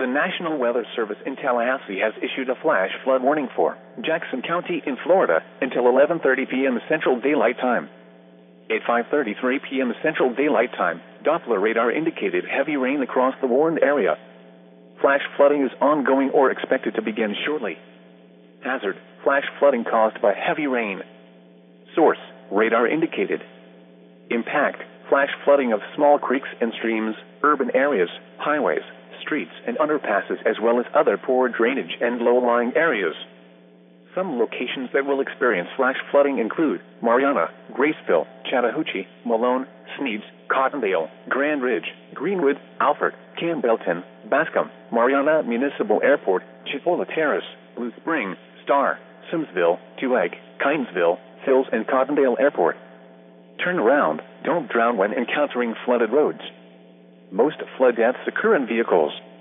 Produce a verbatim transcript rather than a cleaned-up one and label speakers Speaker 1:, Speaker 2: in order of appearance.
Speaker 1: The National Weather Service in Tallahassee has issued a flash flood warning for Jackson County in Florida until eleven thirty p.m. Central Daylight Time. At five thirty-three p.m. Central Daylight Time, Doppler radar indicated heavy rain across the warned area. Flash flooding is ongoing or expected to begin shortly. Hazard: flash flooding caused by heavy rain. Source: radar indicated. Impact: flash flooding of small creeks and streams, urban areas, highways, streets and underpasses, as well as other poor drainage and low-lying areas. Some locations that will experience flash flooding include Marianna, Graceville, Chattahoochee, Malone, Sneads, Cottondale, Grand Ridge, Greenwood, Alfred, Campbellton, Bascom, Marianna Municipal Airport, Chipola Terrace, Blue Spring, Star, Simsville, Tooele, Kinesville, Hills and Cottondale Airport. Turn around, don't drown when encountering flooded roads. Most flood deaths occur in vehicles.